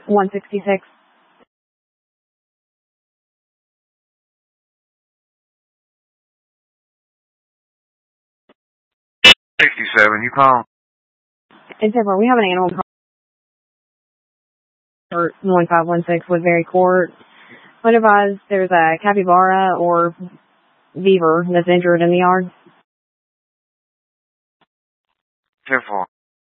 166. 67, you call? It's different. We have an animal for 1516 Woodbury Court. What advise there's a capybara or beaver that's injured in the yard? 10-4.